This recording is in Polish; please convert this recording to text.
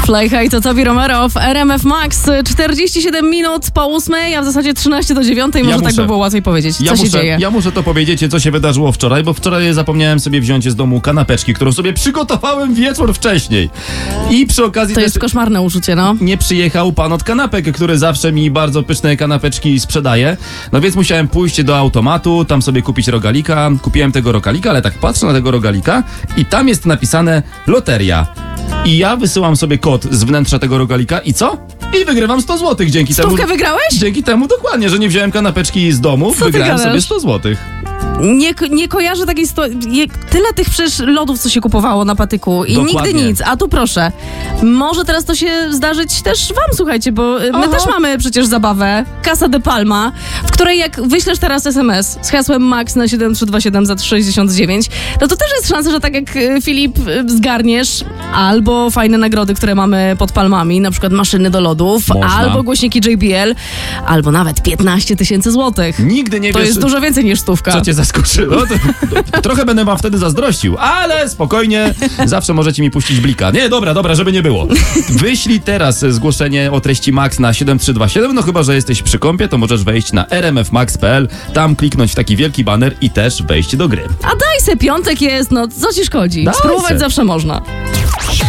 Fly High to Tobi Romero w RMF Max. 47 minut po 8, a w zasadzie 13 do 9. Może tak by było łatwiej powiedzieć. Co się dzieje? Ja muszę to powiedzieć, co się wydarzyło wczoraj, bo wczoraj zapomniałem sobie wziąć z domu kanapeczki, którą sobie przygotowałem wieczór wcześniej. I przy okazji To jest koszmarne uczucie, no. nie przyjechał pan od kanapek, który zawsze mi bardzo pyszne kanapeczki sprzedaje. No więc musiałem pójść do automatu, tam sobie kupić rogalika. Kupiłem tego rogalika, ale tak patrzę na tego rogalika i tam jest napisane loteria. I ja wysyłam sobie kod z wnętrza tego rogalika i co? I wygrywam 100 zł dzięki temu. Stówkę wygrałeś? Dzięki temu dokładnie, że nie wziąłem kanapeczki z domu, Co ty wygrałem gadasz? sobie 100 zł. Nie kojarzę takiej tyle tych przecież lodów, co się kupowało na patyku i Dokładnie. nigdy nic. A tu proszę, może teraz to się zdarzyć też wam, słuchajcie, bo my też mamy przecież zabawę Casa de Palma, w której jak wyślesz teraz SMS z hasłem MAX na 7327 za 369, no to też jest szansa, że tak jak Filip zgarniesz albo fajne nagrody, które mamy pod palmami, na przykład maszyny do lodów, Można. albo głośniki JBL, albo nawet 15 000 złotych. Nigdy nie To wiesz, jest dużo więcej niż stówka. co cię zaskoczyło. Trochę będę wam wtedy zazdrościł, ale spokojnie, zawsze możecie mi puścić blika. Nie, dobra, żeby nie było. Wyślij teraz zgłoszenie o treści MAX na 7327, no chyba, że jesteś przy kąpie, to możesz wejść na rmfmax.pl, tam kliknąć w taki wielki baner i też wejść do gry. A daj se, piątek jest, no co ci szkodzi? Daj Spróbować se. zawsze można.